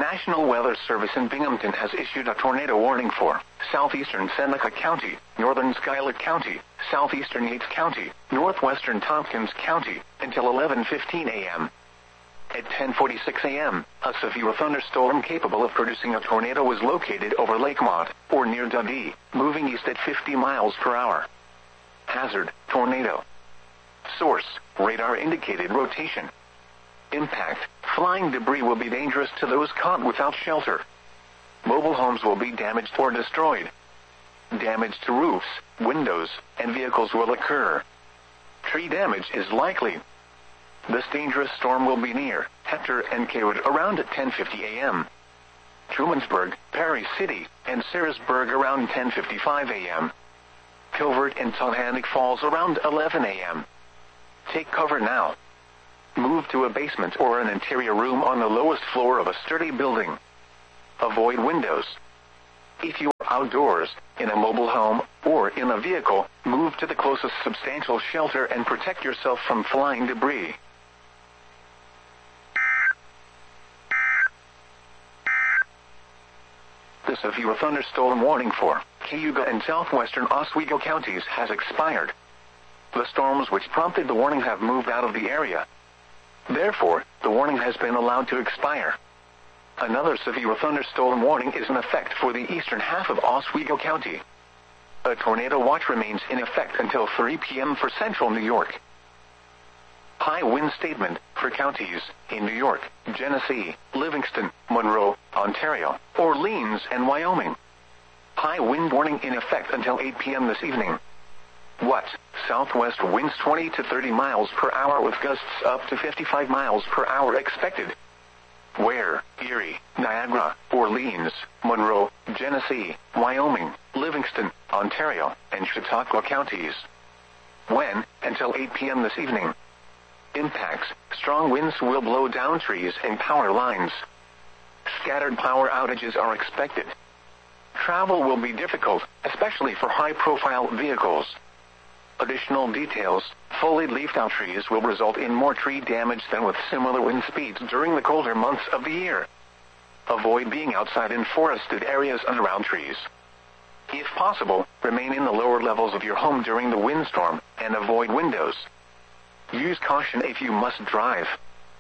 National Weather Service in Binghamton has issued a tornado warning for southeastern Seneca County, northern Schuyler County, southeastern Yates County, northwestern Tompkins County, until 11:15 a.m. At 10:46 a.m., a severe thunderstorm capable of producing a tornado was located over Lakemont, or near Dundee, moving east at 50 miles per hour. Hazard, tornado. Source, radar indicated rotation. Impact, flying debris will be dangerous to those caught without shelter. Mobile homes will be damaged or destroyed. Damage to roofs, windows, and vehicles will occur. Tree damage is likely. This dangerous storm will be near Hector and Kaywood around at 10:50 a.m. Trumansburg, Perry City, and Saresburg around 10:55 a.m. Kilvert and Tohannock Falls around 11 a.m. Take cover now. Move to a basement or an interior room on the lowest floor of a sturdy building. Avoid windows. If you are outdoors, in a mobile home, or in a vehicle, move to the closest substantial shelter and protect yourself from flying debris. The severe thunderstorm warning for Cayuga and southwestern Oswego counties has expired. The storms which prompted the warning have moved out of the area. Therefore, the warning has been allowed to expire. Another severe thunderstorm warning is in effect for the eastern half of Oswego County. A tornado watch remains in effect until 3 p.m. for central New York. High wind statement for counties in New York, Genesee, Livingston, Monroe, Ontario, Orleans, and Wyoming. High wind warning in effect until 8 p.m. this evening. What? Southwest winds 20 to 30 miles per hour with gusts up to 55 miles per hour expected. Where? Erie, Niagara, Orleans, Monroe, Genesee, Wyoming, Livingston, Ontario, and Chautauqua counties. When? Until 8 p.m. this evening. Impacts. Strong winds will blow down trees and power lines. Scattered power outages are expected. Travel will be difficult, especially for high-profile vehicles. Additional details, fully leafed-out trees will result in more tree damage than with similar wind speeds during the colder months of the year. Avoid being outside in forested areas and around trees. If possible, remain in the lower levels of your home during the windstorm, and avoid windows. Use caution if you must drive.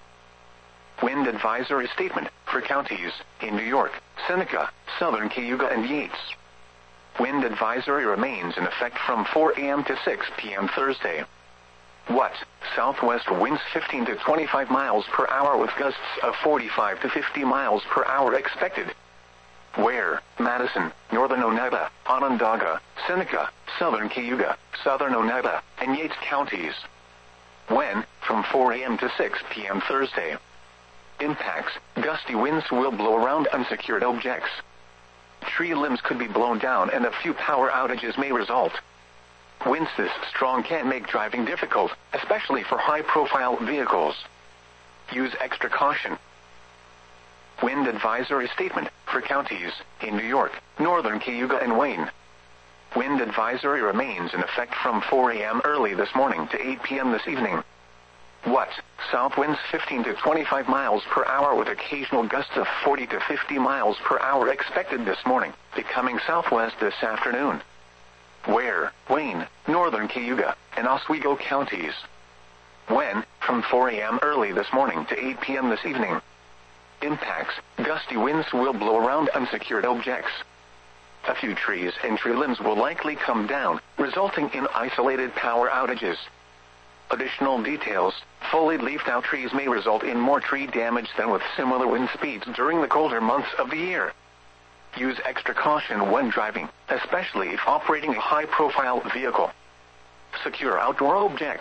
Wind advisory statement for counties in New York, Seneca, southern Cayuga, and Yates. Wind advisory remains in effect from 4 a.m. to 6 p.m. Thursday. What? Southwest winds 15 to 25 miles per hour with gusts of 45 to 50 miles per hour expected. Where? Madison, northern Oneida, Onondaga, Seneca, southern Cayuga, southern Oneida, and Yates counties. When? From 4 a.m. to 6 p.m. Thursday. Impacts. Gusty winds will blow around unsecured objects. Tree limbs could be blown down and a few power outages may result. Winds this strong can make driving difficult, especially for high-profile vehicles. Use extra caution. Wind advisory statement for counties in New York, northern Cayuga, and Wayne. Wind advisory remains in effect from 4 a.m. early this morning to 8 p.m. this evening. What? South winds 15 to 25 miles per hour with occasional gusts of 40 to 50 miles per hour expected this morning, becoming southwest this afternoon. Where? Wayne, northern Cayuga, and Oswego counties. When? From 4 a.m. early this morning to 8 p.m. this evening. Impacts. Gusty winds will blow around unsecured objects. A few trees and tree limbs will likely come down, resulting in isolated power outages. Additional details, fully leafed-out trees may result in more tree damage than with similar wind speeds during the colder months of the year. Use extra caution when driving, especially if operating a high-profile vehicle. Secure outdoor objects.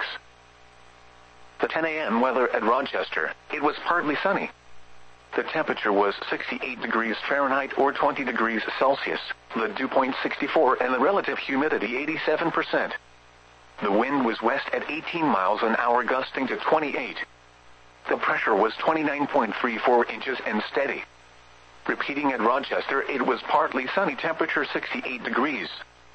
The 10 a.m. weather at Rochester, it was partly sunny. The temperature was 68 degrees Fahrenheit or 20 degrees Celsius, the dew point 64 and the relative humidity 87%. The wind was west at 18 miles an hour gusting to 28. The pressure was 29.34 inches and steady. Repeating at Rochester, it was partly sunny, temperature 68 degrees.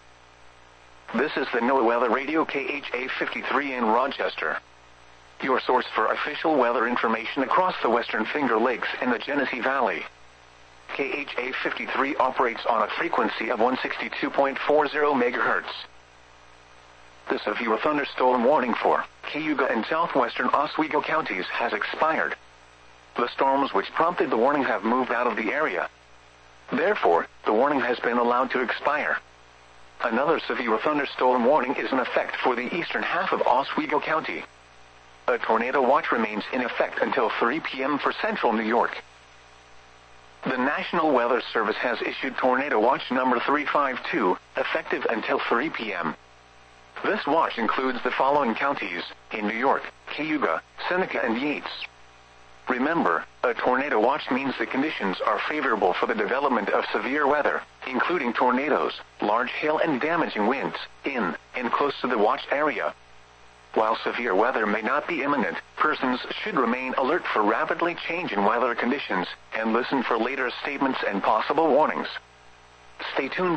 This is the NOAA Weather Radio KHA 53 in Rochester. Your source for official weather information across the Western Finger Lakes and the Genesee Valley. KHA-53 operates on a frequency of 162.40 MHz. The severe thunderstorm warning for Cayuga and southwestern Oswego counties has expired. The storms which prompted the warning have moved out of the area. Therefore, the warning has been allowed to expire. Another severe thunderstorm warning is in effect for the eastern half of Oswego County. A tornado watch remains in effect until 3 p.m. for central New York. The National Weather Service has issued Tornado Watch number 352, effective until 3 p.m. This watch includes the following counties in New York: Cayuga, Seneca, and Yates. Remember, a tornado watch means the conditions are favorable for the development of severe weather, including tornadoes, large hail and damaging winds, in and close to the watch area. While severe weather may not be imminent, persons should remain alert for rapidly changing weather conditions and listen for later statements and possible warnings. Stay tuned.